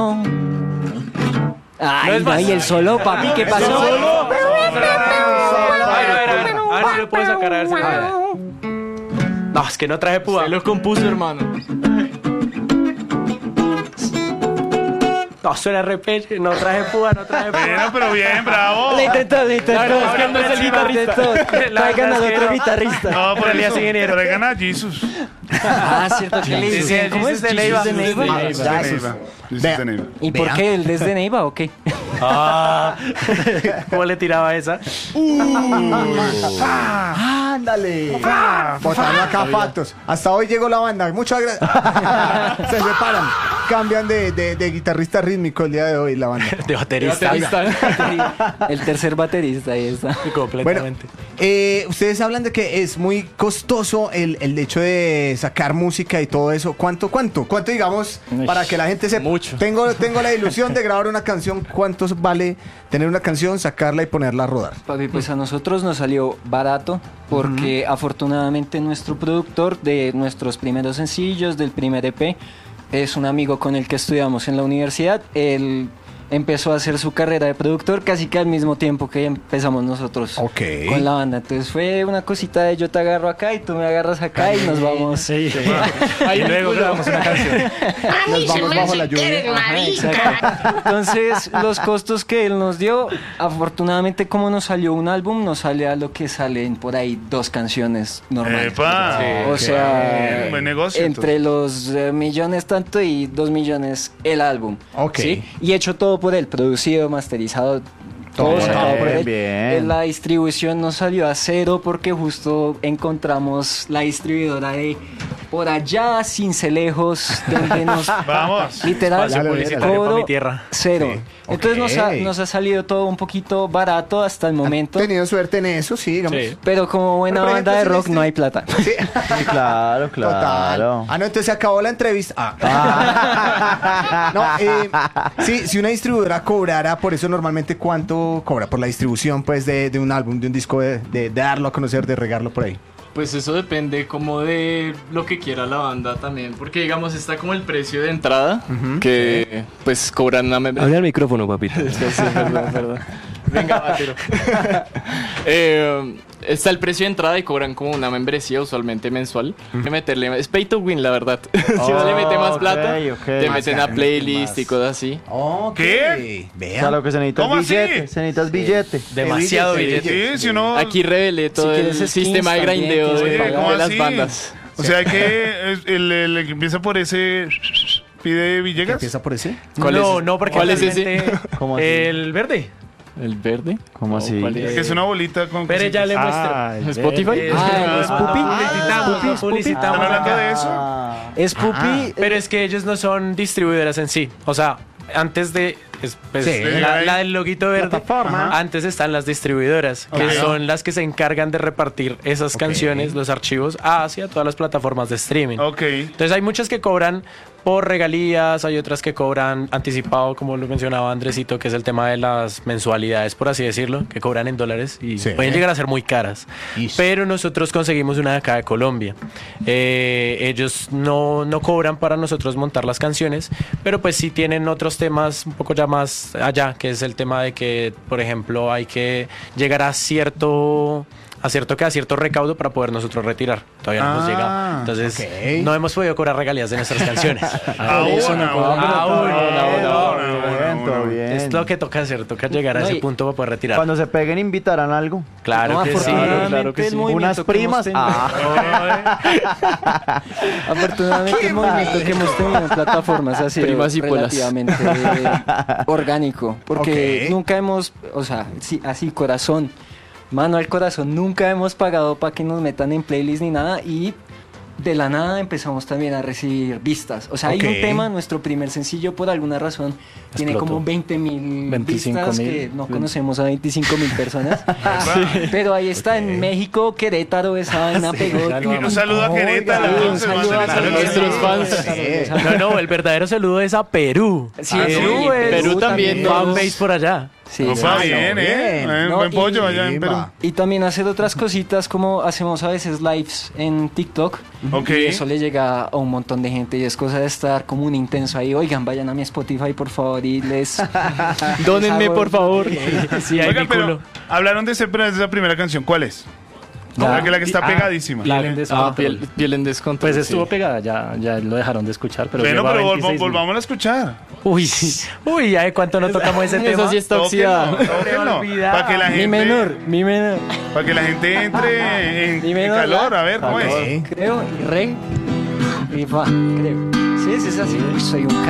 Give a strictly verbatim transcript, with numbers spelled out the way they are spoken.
Ay, no, y el solo, papi, ¿qué pasó? A ver, a ver, a ver, a ver si lo puedo sacar, a ver si lo puedo. No, es que no traje púa. Se lo compuso, hermano. No, suena repeche, no traje púa, no traje púa. Bueno, pero bien, bravo. Le intentó, le intentó. La verdad es que no es el guitarrista. Traigan al otro guitarrista. No, por Realidad eso, es ingeniero. traigan a Jesus. Ah, cierto que le Sí, sí, dicen. ¿Cómo Jesus es? de Neiva. Jesus de Neiva. Ah, Jesus Ya, de eso. Neiva. Jesus Vea. de Neiva. ¿Y por qué? ¿El desde Neiva o qué? Ah, ¿cómo le tiraba esa? ¡Ándale! Botando acá patos. Hasta hoy llegó la banda. Muchas gracias. Se separan. Cambian de, de, de guitarrista rítmico el día de hoy la banda. De baterista. El tercer baterista, ahí está. Bueno, Completamente. eh, ustedes hablan de que es muy costoso el, el hecho de sacar música y todo eso. ¿Cuánto, cuánto? ¿Cuánto, digamos, Uy, para que la gente sepa? mucho. Tengo, tengo la ilusión de grabar una canción. ¿Cuánto vale tener una canción, sacarla y ponerla a rodar? Papi, pues a nosotros nos salió barato porque afortunadamente nuestro productor de nuestros primeros sencillos, del primer E P, es un amigo con el que estudiamos en la universidad. Él empezó a hacer su carrera de productor casi que al mismo tiempo que empezamos nosotros Ok. con la banda. Entonces fue una cosita de yo te agarro acá y tú me agarras acá y nos vamos. Y luego grabamos una canción. Nos vamos bajo la lluvia. Ajá, exacto. Entonces, los costos que él nos dio, afortunadamente, como nos salió un álbum, nos sale a lo que salen por ahí dos canciones normales. ¡Epa! O sea, Buen negocio, entre los eh, millones tanto y dos millones el álbum. Ok. ¿Sí? Y hecho todo por él, producido, masterizado. Todo Bien, sacado por él. bien. Eh, La distribución nos salió a cero porque justo encontramos la distribuidora de por allá, Cincelejos, donde nos Vamos. literal Espacio publicitario cobro pa' mi tierra. cero. Sí. Entonces nos, ha, Ok. nos ha salido todo un poquito barato hasta el momento. Tenido suerte en eso, sí, digamos. Sí. Pero como buena Pero, por banda de ejemplo, rock si no hay plata. Sí. Sí, claro, Total. claro. Ah, no, entonces se acabó la entrevista. Ah. No, eh, sí, si una distribuidora cobrara, por eso normalmente cuánto cobra por la distribución, pues, de, de un álbum, de un disco, de, de darlo a conocer, de regarlo por ahí. Pues eso depende como de lo que quiera la banda también. Porque digamos está como el precio de entrada, que pues cobran una membresía. Habla al micrófono, papito. Sí, sí, perdón, perdón. Venga, bátelo. eh, está el precio de entrada y cobran como una membresía usualmente mensual. Hay que meterle, es pay to win, la verdad. Si no le mete más ok, plata, ok. te Más meten a ganas, playlist más. y cosas así. Ok. ¿Qué? O Vean. sea, lo que se necesita ¿Cómo es billete. así? Se necesita es billete. Demasiado billete. Sí, si uno... Aquí revelé todo quieres el skins sistema de también grindeo tienes de, que Oye, pagar. ¿cómo de las así? bandas. O sea que es el, el- el que empieza por ese... ¿Pide Villegas? ¿Empieza por ese? ¿Cuál no, es? no, porque ¿Cuál es ese? realmente ¿Cómo así? el verde. ¿El verde? ¿Cómo así? ¿Cuál es? Que es una bolita con... Pero ya le muestro. Ah, el ¿Spotify? Eh, Ah, es Pupi. ah, Publicitamos, publicitamos ¿Están hablando acá. de eso? Ah. Es Pupi. Pero es que ellos no son distribuidoras en sí. O sea, antes de... es- pues, Sí. la, la del loguito verde. Plataforma. Antes están las distribuidoras, que Ok. son las que se encargan de repartir esas canciones, los archivos, hacia todas las plataformas de streaming. Ok. Entonces hay muchas que cobran por regalías, hay otras que cobran anticipado, como lo mencionaba Andresito, que es el tema de las mensualidades, por así decirlo, que cobran en dólares y Sí. pueden llegar a ser muy caras. Ish. Pero nosotros conseguimos una de acá de Colombia. Eh, ellos no, no cobran para nosotros montar las canciones, pero pues sí tienen otros temas un poco ya más allá, que es el tema de que, por ejemplo, hay que llegar a cierto... a cierto que a cierto recaudo para poder nosotros retirar. Todavía no hemos Ah, llegado. Entonces, ok. no hemos podido cobrar regalías de nuestras canciones. Aún, eso no aún, puedo. aún, Ah, aún, bueno, aún, bueno, aún, Todo aún, bien, aún, todo aún. bien. Es lo que toca hacer, toca llegar a No, ese y- punto para poder retirar. Cuando se peguen, invitarán algo. Claro No, que sí. afortunadamente claro que el sí. movimiento Unas que primas. hemos tenido- Ah. Afortunadamente el movimiento que hemos tenido en plataformas ha sido Primas y polas. relativamente eh, orgánico, porque Ok. nunca hemos, o sea, sí, así corazón, mano al corazón, nunca hemos pagado para que nos metan en playlist ni nada y de la nada empezamos también a recibir vistas. O sea, Ok. hay un tema, nuestro primer sencillo por alguna razón tiene Explotó. como veinte mil veinticinco vistas mil. que no conocemos a veinticinco mil personas. Pero ahí está en México, Querétaro, esa vaina pegó. Un saludo a Querétaro. Oiga, un entonces, saludo a Marcelino. todos nuestros fans. Sí. No, no, el verdadero saludo es a Perú. Sí, Perú sí, es Perú también, también. ¿no? fanbase por allá. Sí, No sí, va sí. bien, ¿eh? bien. Eh, No, buen y- pollo allá en Perú. Chimba. Y también hacer otras cositas como hacemos a veces lives en TikTok. Ok. Y eso le llega a un montón de gente y es cosa de estar como un intenso ahí. Oigan, vayan a mi Spotify por favor y les... Dónenme, les hago- por favor. Sí, hay Oiga, mi pero culo. hablaron de, ese, de esa primera canción. ¿Cuál es? Ya. La que, la que está Ah, pegadísima. Piel en Ah, descontrol. piel, piel en descontrol. Pues estuvo sí. pegada, ya, ya lo dejaron de escuchar, pero Bueno, lleva pero volv- veintiséis mil. volvamos a escuchar. Uy, sí. Uy, ¿hace cuánto no tocamos ese tema? Eso sí está oxidado. Para que la gente, Mi menor, mi menor. para que la gente entre en, Mi en menor, calor. la- A ver, ¿cómo es? Sí. Creo, y re, y fa, creo. Sí, sí, es así. Uy, soy un